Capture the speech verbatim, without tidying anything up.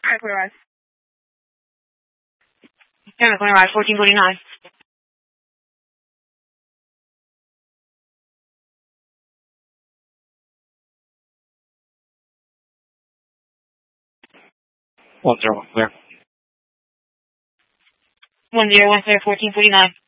Alright, clear eyes. Alright, clear eyes, fourteen forty-nine. One zero one clear. One zero one clear, fourteen forty-nine.